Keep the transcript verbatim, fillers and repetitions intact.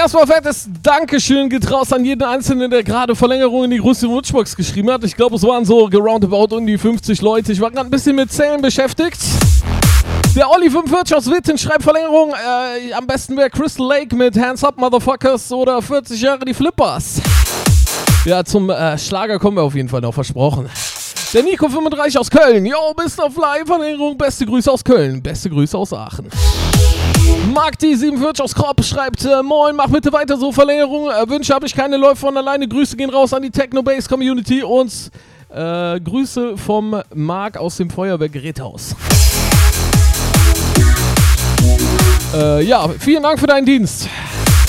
erstmal fettes Dankeschön geht raus an jeden Einzelnen, der gerade Verlängerung in die größte Wunschbox geschrieben hat. Ich glaube, es waren so roundabout um die fünfzig Leute. Ich war gerade ein bisschen mit Zählen beschäftigt. Der Olli fünfundvierzig aus Witten schreibt Verlängerung. Äh, am besten wäre Crystal Lake mit Hands Up Motherfuckers oder vierzig Jahre die Flippers. Ja, zum äh, Schlager kommen wir auf jeden Fall noch, versprochen. Der Nico fünfunddreißig aus Köln. Yo, bist auf Live, Verlängerung. Beste Grüße aus Köln. Beste Grüße aus Aachen. Mark D siebenundvierzig aus Kropp schreibt, äh, moin, mach bitte weiter so, Verlängerung. Äh, Wünsche habe ich keine, läuft von alleine. Grüße gehen raus an die Techno-Bass-Community und äh, Grüße vom Marc aus dem Feuerwehrgeräthaus. Äh, ja, vielen Dank für deinen Dienst.